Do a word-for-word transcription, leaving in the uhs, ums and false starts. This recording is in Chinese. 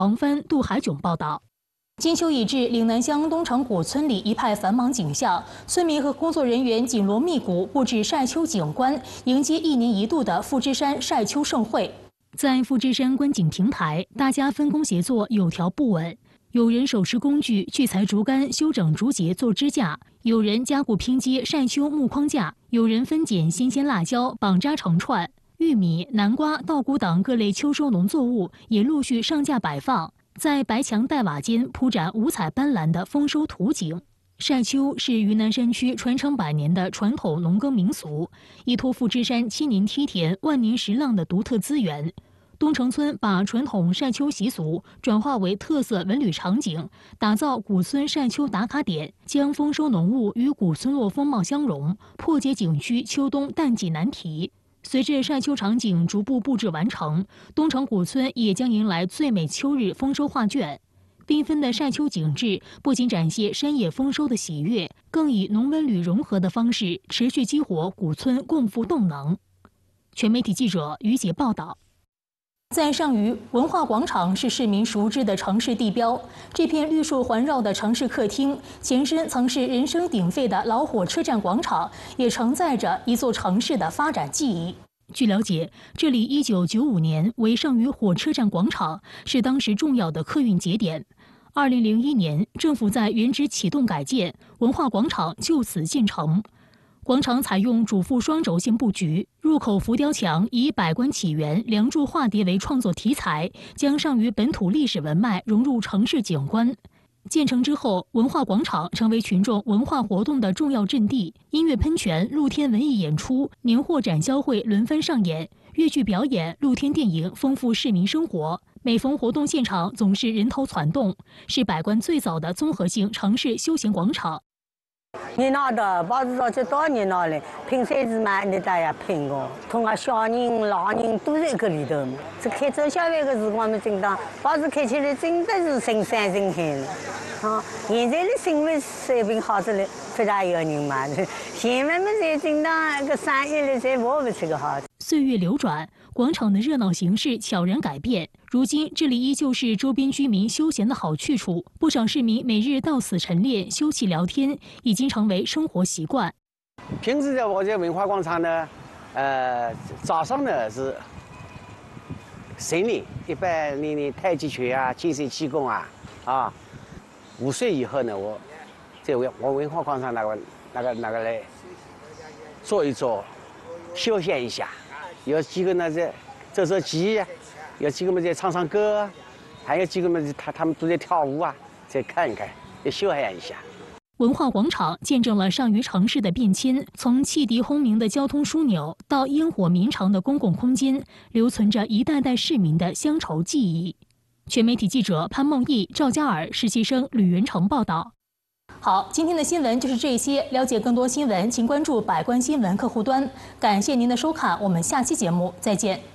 王帆、杜海炯报道。金秋已至，岭南乡东城古村里一派繁忙景象，村民和工作人员紧锣密鼓布置晒秋景观，迎接一年一度的富芝山晒秋盛会。在富芝山观景平台，大家分工协作，有条不紊。有人手持工具锯裁竹竿、修整竹节做支架，有人加固拼接晒秋木框架，有人分拣新鲜辣椒绑扎成串。玉米、南瓜、稻谷等各类秋收农作物也陆续上架摆放。在白墙黛瓦间铺展五彩斑斓的丰收图景。晒秋是云南山区传承百年的传统农耕民俗，依托富芝山千年梯田、万年石浪的独特资源，东城村把传统晒秋习俗转化为特色文旅场景，打造古村晒秋打卡点，将丰收农物与古村落风貌相融，破解景区秋冬淡季难题。随着晒秋场景逐步布置完成，东城古村也将迎来最美秋日丰收画卷。缤纷的晒秋景致不仅展现山野丰收的喜悦，更以农文旅融合的方式持续激活古村共富动能。全媒体记者于杰报道。在上虞，文化广场是市民熟知的城市地标。这片绿树环绕的城市客厅，前身曾是人声鼎沸的老火车站广场，也承载着一座城市的发展记忆。据了解，这里一九九五年为上虞火车站广场，是当时重要的客运节点。二零零一年，政府在原址启动改建，文化广场就此建成。广场采用主副双轴线布局，入口浮雕墙以百官起源、梁柱化蝶为创作题材，将上虞本土历史文脉融入城市景观。建成之后，文化广场成为群众文化活动的重要阵地，音乐喷泉、露天文艺演出、年货展销会轮番上演，粤剧表演、露天电影丰富市民生活。每逢活动现场总是人头攒动，是百官最早的综合性城市休闲广场。 热闹的，包子早就多热闹了。拼骰子嘛，你大家拼个，同个小人、老人都在搿里头。这开做小饭的时光嘛，真当包子开起来真的是神山神海了。啊，现在的生活水平好着了，不大有人嘛。前面嘛才真当个生意了，才摸不出个好。 岁月流转，广场的热闹形式悄然改变。如今，这里依旧是周边居民休闲的好去处，不少市民每日到此晨练、休憩、聊天，已经成为生活习惯。 平时的我这文化广场呢，呃，早上呢是晨练，一般练练太极拳啊、健身气功啊，啊，午睡以后呢，我在文我文化广场那个那个那个来坐一坐，休闲一下。有几个呢在走走棋，有几个嘛在唱唱歌，还有几个嘛他他们都在跳舞啊，再看一看，也休闲一下。 文化广场见证了上虞城市的变迁，从汽笛轰鸣的交通枢纽到烟火绵长的公共空间，留存着一代代市民的乡愁记忆。全媒体记者潘梦毅、赵佳尔，实习生吕元成报道。好，今天的新闻就是这些。了解更多新闻，请关注百官新闻客户端。感谢您的收看，我们下期节目再见。